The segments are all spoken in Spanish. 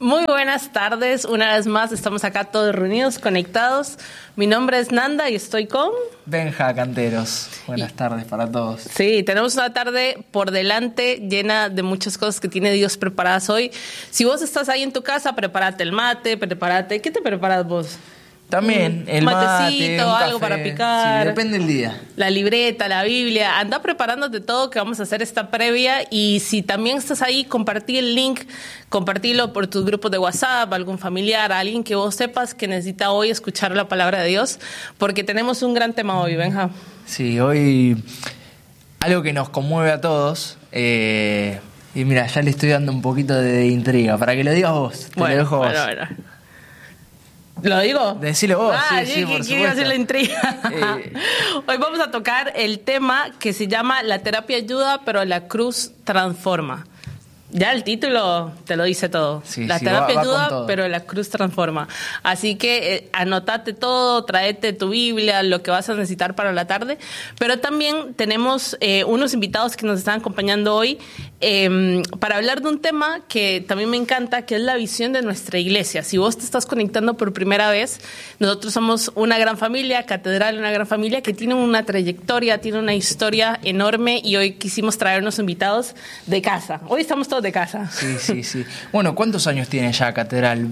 Muy buenas tardes, una vez más estamos acá todos reunidos, conectados. Mi nombre es Nanda y estoy con... Benja Canteros. Buenas tardes para todos. Sí, tenemos una tarde por delante llena de muchas cosas que tiene Dios preparadas hoy. Si vos estás ahí en tu casa, prepárate el mate, prepárate... ¿Qué te preparas vos? También el matecito, mate, algo café. para picar. Sí, depende del día. La libreta, la Biblia. Anda preparándote todo que vamos a hacer esta previa. Y si también estás ahí, compartí el link, compartilo por tus grupos de WhatsApp, algún familiar, alguien que vos sepas que necesita hoy escuchar la palabra de Dios, porque tenemos un gran tema hoy, Benja. Sí, hoy algo que nos conmueve a todos. Y mira, ya le estoy dando un poquito de intriga para que lo digas vos. Te lo dejo vos. Bueno. ¿Lo digo? Decilo vos. Sí, por quiero hacer la supuesto. intriga. Hoy vamos a tocar el tema que se llama La terapia ayuda, pero la cruz transforma. Ya el título te lo dice todo. Sí, la sí, terapia va ayuda, con todo. pero la cruz transforma. Así que anotate todo, tráete tu Biblia, lo que vas a necesitar para la tarde. Pero también tenemos unos invitados que nos están acompañando hoy para hablar de un tema que también me encanta, que es la visión de nuestra iglesia. Si vos te estás conectando por primera vez, nosotros somos una gran familia, Catedral, una gran familia que tiene una trayectoria, tiene una historia enorme, y hoy quisimos traer unos invitados de casa. Hoy estamos todos de casa. Sí. Bueno, ¿cuántos años tiene ya Catedral?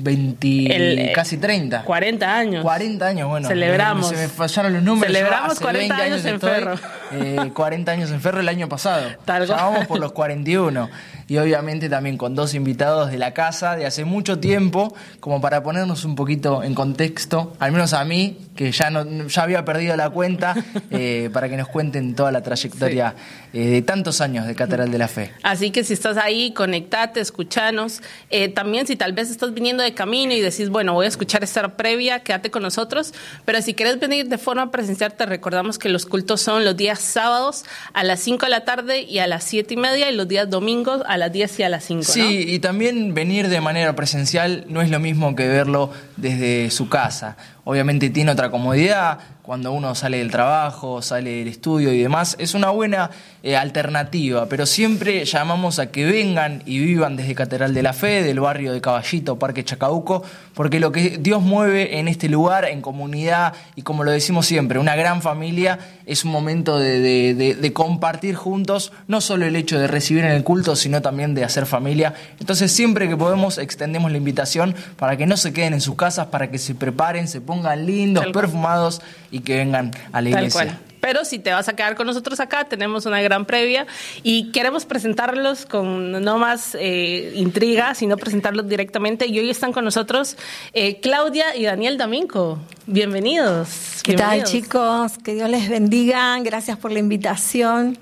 20, casi 30. 40 años. 40 años, bueno. Celebramos. Se me fallaron los números. Celebramos Hace 40 20 años en Ferro. 40 años en Ferro el año pasado. Tal Ya cual. vamos por los 41. Y obviamente también con dos invitados de la casa de hace mucho tiempo, como para ponernos un poquito en contexto, al menos a mí, que ya había perdido la cuenta, para que nos cuenten toda la trayectoria de tantos años de Catedral de la Fe. Así que si estás ahí, conectate, escuchanos. También si tal vez estás viniendo de camino y decís, bueno, voy a escuchar esta previa, quédate con nosotros. Pero si querés venir de forma presencial, te recordamos que los cultos son los días sábados a las 5 de la tarde y a las 7:30, y los días domingos a las 10 y a las 5, Sí, ¿no? y también venir de manera presencial no es lo mismo que verlo desde su casa. Obviamente tiene otra comodidad cuando uno sale del trabajo, sale del estudio y demás. Es una buena alternativa, pero siempre llamamos a que vengan y vivan desde Catedral de la Fe, del barrio de Caballito, Parque Chacabuco, porque lo que Dios mueve en este lugar, en comunidad, y como lo decimos siempre, una gran familia, es un momento de compartir juntos, no solo el hecho de recibir en el culto, sino también de hacer familia. Entonces siempre que podemos extendemos la invitación para que no se queden en sus casas, para que se preparen, se pongan lindos, perfumados, y que vengan a la iglesia. Tal cual. Pero si te vas a quedar con nosotros acá, tenemos una gran previa y queremos presentarlos con no más intriga, sino presentarlos directamente. Y hoy están con nosotros Claudia y Daniel D'Amico. Bienvenidos. ¿Qué tal, chicos? Que Dios les bendiga. Gracias por la invitación.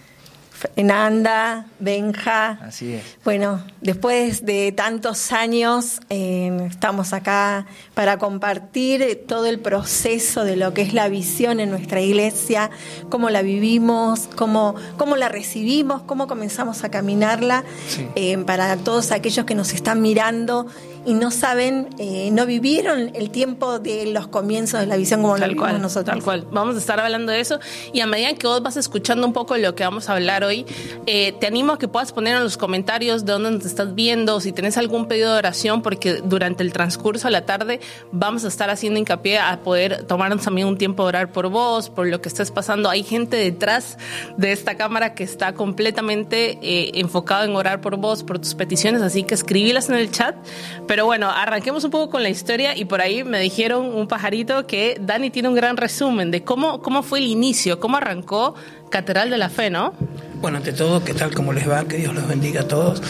Nanda, Benja. Así es. Bueno, después de tantos años estamos acá para compartir todo el proceso de lo que es la visión en nuestra iglesia, cómo la vivimos, cómo la recibimos, cómo comenzamos a caminarla, para todos aquellos que nos están mirando y no saben, no vivieron el tiempo de los comienzos de la visión como lo vivimos nosotros. Tal cual, vamos a estar hablando de eso, y a medida que vos vas escuchando un poco de lo que vamos a hablar hoy, te animo a que puedas poner en los comentarios de dónde nos estás viendo, si tenés algún pedido de oración, porque durante el transcurso de la tarde vamos a estar haciendo hincapié a poder tomarnos también un tiempo de orar por vos, por lo que estés pasando. Hay gente detrás de esta cámara que está completamente enfocado en orar por vos, por tus peticiones, así que escribílas en el chat. Pero bueno, arranquemos un poco con la historia, y por ahí me dijeron un pajarito que Dani tiene un gran resumen de cómo fue el inicio, cómo arrancó Catedral de la Fe, ¿no? Bueno, ante todo, ¿qué tal? ¿Cómo les va? Que Dios los bendiga a todos.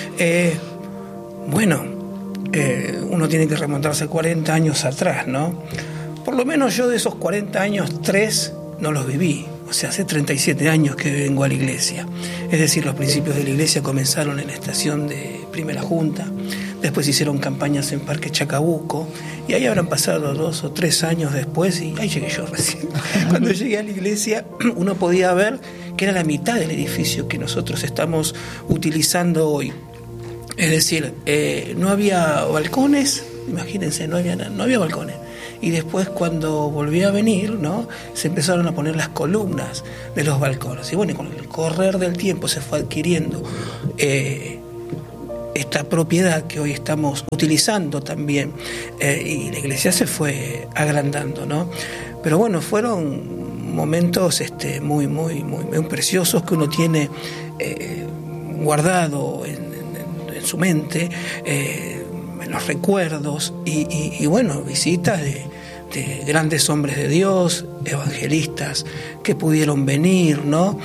Uno tiene que remontarse 40 años atrás, ¿no? Por lo menos yo de esos 40 años, 3 no los viví. O sea, hace 37 años que vengo a la iglesia. Es decir, los principios de la iglesia comenzaron en la estación de Primera Junta. Después hicieron campañas en Parque Chacabuco, y ahí habrán pasado 2 o 3 años después, y ahí llegué yo recién. Cuando llegué a la iglesia, uno podía ver que era la mitad del edificio que nosotros estamos utilizando hoy. Es decir, no había balcones, imagínense, no había balcones. Y después, cuando volví a venir, ¿no?, se empezaron a poner las columnas de los balcones. Y bueno, con el correr del tiempo se fue adquiriendo esta propiedad que hoy estamos utilizando también, y la iglesia se fue agrandando, ¿no? Pero bueno, fueron momentos muy, muy, muy, muy preciosos que uno tiene guardado en su mente, en los recuerdos, y bueno, visitas de grandes hombres de Dios, evangelistas que pudieron venir, ¿no?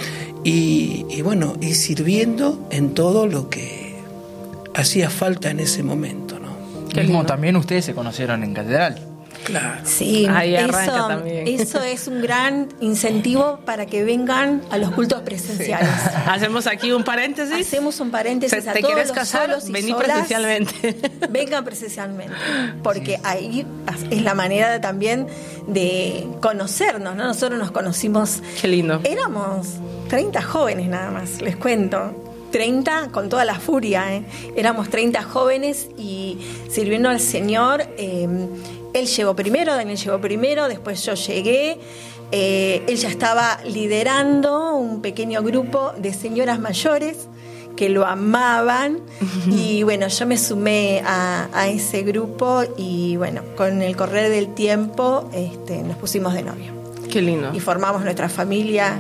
Y bueno, y sirviendo en todo lo que hacía falta en ese momento, ¿no? Mismo también ustedes se conocieron en catedral. Claro. Sí, ahí arranca también. Eso es un gran incentivo para que vengan a los cultos presenciales. Sí. Hacemos aquí un paréntesis. Hacemos un paréntesis a ¿Te todos querés los casar? solos y Vení solas. presencialmente. Vengan presencialmente, porque ahí es la manera también de conocernos, ¿no? Nosotros nos conocimos. Qué lindo. Éramos 30 jóvenes nada más, les cuento. 30 con toda la furia, ¿eh? Éramos 30 jóvenes y sirviendo al Señor. Él llegó primero, Daniel llegó primero, después yo llegué. Él ya estaba liderando un pequeño grupo de señoras mayores que lo amaban y bueno, yo me sumé a ese grupo y bueno, con el correr del tiempo nos pusimos de novio. Qué lindo. Y formamos nuestra familia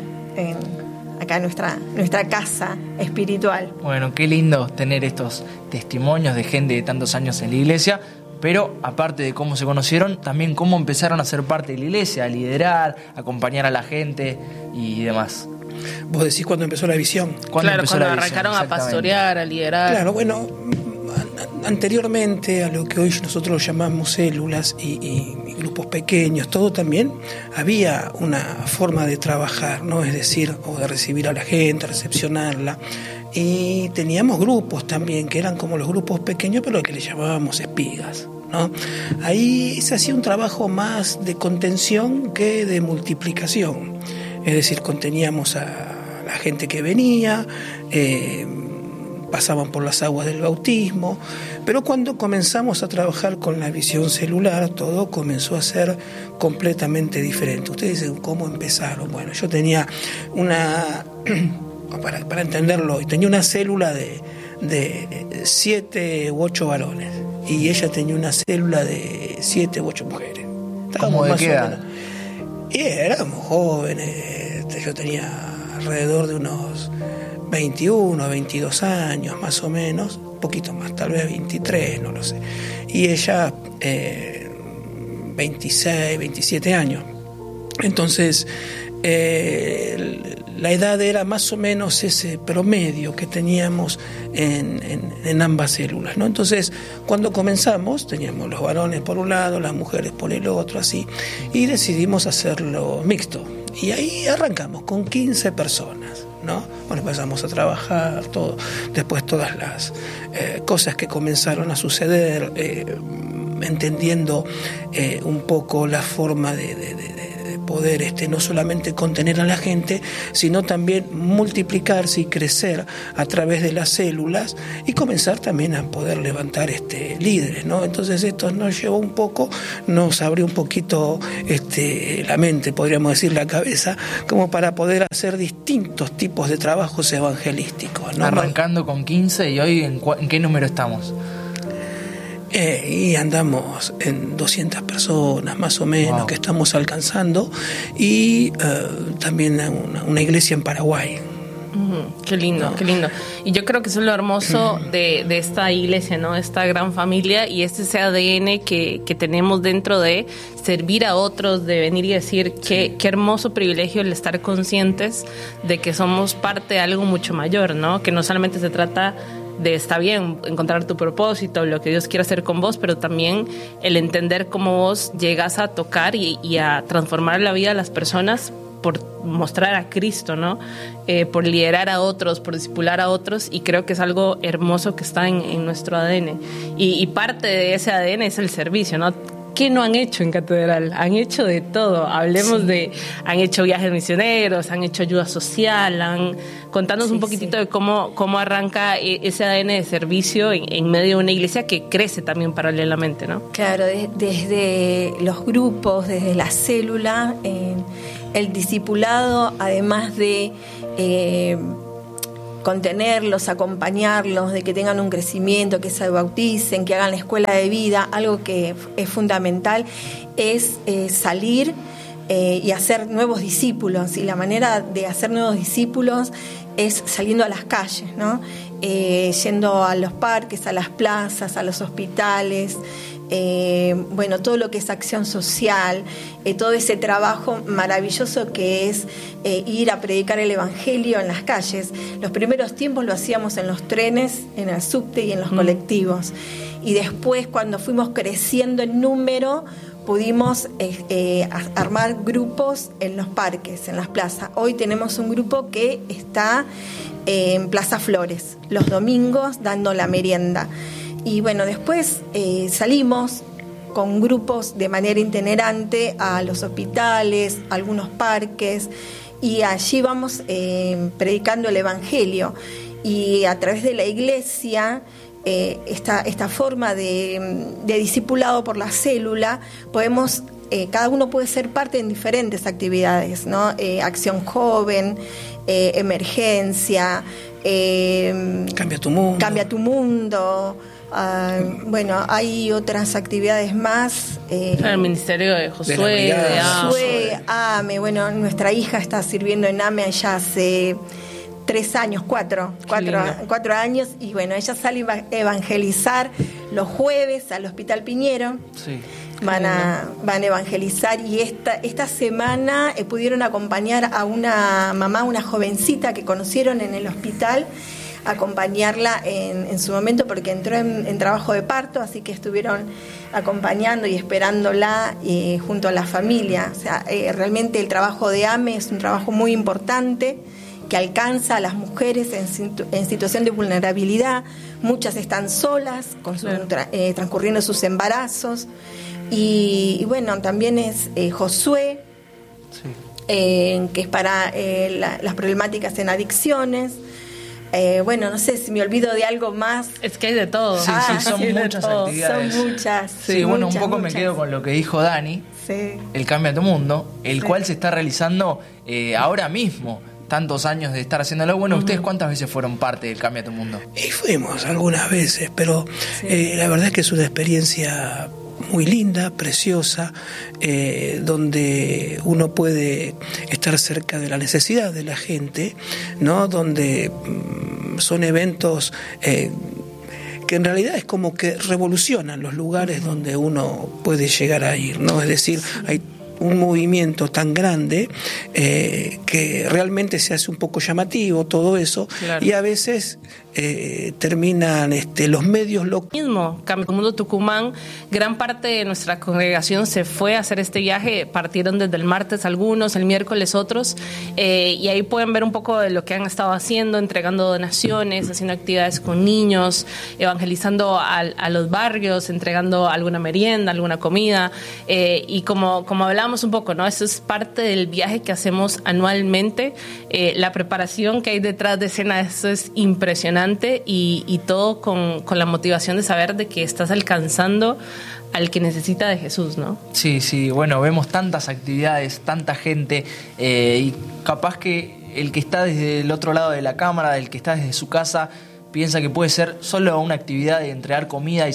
acá en nuestra casa espiritual. Bueno, qué lindo tener estos testimonios de gente de tantos años en la iglesia. Pero aparte de cómo se conocieron, también cómo empezaron a ser parte de la iglesia, a liderar, a acompañar a la gente y demás. Vos decís cuando empezó la visión. Cuando arrancaron a pastorear, a liderar. Claro, bueno, anteriormente a lo que hoy nosotros llamamos células y grupos pequeños, todo también, había una forma de trabajar, ¿no? Es decir, o de recibir a la gente, recepcionarla. Y teníamos grupos también, que eran como los grupos pequeños, pero que le llamábamos espigas, ¿no? Ahí se hacía un trabajo más de contención que de multiplicación. Es decir, conteníamos a la gente que venía, pasaban por las aguas del bautismo, pero cuando comenzamos a trabajar con la visión celular, todo comenzó a ser completamente diferente. Ustedes dicen, ¿cómo empezaron? Bueno, yo tenía para entenderlo, tenía una célula de 7 u 8 varones y ella tenía una célula de 7 u 8 mujeres. ¿Cómo de qué edad? Y éramos jóvenes, yo tenía alrededor de unos 21, 22 años más o menos, un poquito más, tal vez 23, no lo sé. Y ella 26, 27 años. Entonces, la edad era más o menos ese promedio que teníamos en ambas células, ¿no? Entonces, cuando comenzamos, teníamos los varones por un lado, las mujeres por el otro, así, y decidimos hacerlo mixto. Y ahí arrancamos con 15 personas, ¿no? Bueno, empezamos a trabajar, todo, después todas las cosas que comenzaron a suceder, entendiendo un poco la forma de poder no solamente contener a la gente, sino también multiplicarse y crecer a través de las células y comenzar también a poder levantar líderes, ¿no? Entonces esto nos llevó un poco, nos abrió un poquito la mente, podríamos decir la cabeza, como para poder hacer distintos tipos de trabajos evangelísticos, ¿no? Arrancando con 15 y hoy ¿en qué número estamos? Y andamos en 200 personas más o menos, wow, que estamos alcanzando, y también una iglesia en Paraguay. Qué lindo, ¿no? Qué lindo. Y yo creo que eso es lo hermoso de esta iglesia, ¿no? Esta gran familia y ese ADN que tenemos dentro de servir a otros, de venir y decir qué hermoso privilegio el estar conscientes de que somos parte de algo mucho mayor, ¿no? Que no solamente se trata de, está bien, encontrar tu propósito, lo que Dios quiere hacer con vos, pero también el entender cómo vos llegas a tocar y a transformar la vida de las personas por mostrar a Cristo, ¿no? Por liderar a otros, por discipular a otros, y creo que es algo hermoso que está en nuestro ADN. Y parte de ese ADN es el servicio, ¿no? ¿Qué no han hecho en Catedral? Han hecho de todo. Hablemos han hecho viajes misioneros, han hecho ayuda social, contanos un poquitito de cómo arranca ese ADN de servicio en medio de una iglesia que crece también paralelamente, ¿no? Claro, desde los grupos, desde la célula, el discipulado, además de contenerlos, acompañarlos, de que tengan un crecimiento, que se bauticen, que hagan la escuela de vida. Algo que es fundamental es salir y hacer nuevos discípulos, y la manera de hacer nuevos discípulos es saliendo a las calles, ¿no? Yendo a los parques, a las plazas, a los hospitales, bueno, todo lo que es acción social, todo ese trabajo maravilloso que es ir a predicar el Evangelio en las calles. Los primeros tiempos lo hacíamos en los trenes, en el subte y en los colectivos, y después, cuando fuimos creciendo en número, pudimos armar grupos en los parques, en las plazas. Hoy tenemos un grupo que está en Plaza Flores, los domingos dando la merienda. Y bueno, después salimos con grupos de manera itinerante a los hospitales, a algunos parques, y allí vamos predicando el Evangelio. Y a través de la iglesia, esta forma de discipulado por la célula, podemos, cada uno puede ser parte en diferentes actividades, ¿no? Acción joven, emergencia, Cambia tu mundo. Cambia tu mundo. Bueno, hay otras actividades más. El ministerio de Josué, de Josué, AME. Bueno, nuestra hija está sirviendo en AME allá hace 3 años, 4 años, y bueno, ella sale a evangelizar los jueves al Hospital Piñero. Sí. Van a evangelizar, y esta semana pudieron acompañar a una mamá, una jovencita que conocieron en el hospital, acompañarla en su momento, porque entró en trabajo de parto, así que estuvieron acompañando y esperándola junto a la familia. O sea, realmente el trabajo de AME es un trabajo muy importante que alcanza a las mujeres en situación de vulnerabilidad. Muchas están solas, transcurriendo sus embarazos. Y bueno, también es Josué, sí, que es para las problemáticas en adicciones. Bueno, no sé si me olvido de algo más. Es que hay de todo. Sí, son muchas actividades. Son muchas. Sí, bueno, un poco me quedo con lo que dijo Dani, sí, el Cambia tu Mundo, el cual se está realizando ahora mismo. Tantos años de estar haciéndolo. Bueno, ¿ustedes cuántas veces fueron parte del Cambia tu Mundo? Y fuimos algunas veces, pero sí, la verdad es que es una experiencia muy linda, preciosa, donde uno puede estar cerca de la necesidad de la gente, ¿no? Donde son eventos que en realidad es como que revolucionan los lugares donde uno puede llegar a ir, ¿no? Es decir, hay un movimiento tan grande que realmente se hace un poco llamativo todo eso, claro, y a veces terminan los medios locales. Mismo, Cambia tu Mundo Tucumán, gran parte de nuestra congregación se fue a hacer este viaje, partieron desde el martes algunos, el miércoles otros, y ahí pueden ver un poco de lo que han estado haciendo, entregando donaciones, haciendo actividades con niños, evangelizando a los barrios, entregando alguna merienda, alguna comida, y como hablamos un poco, ¿no? Eso es parte del viaje que hacemos anualmente. La preparación que hay detrás de escena, eso es impresionante, y todo con la motivación de saber de que estás alcanzando al que necesita de Jesús, ¿no? Sí, bueno, vemos tantas actividades, tanta gente, y capaz que el que está desde el otro lado de la cámara, el que está desde su casa, piensa que puede ser solo una actividad de entregar comida y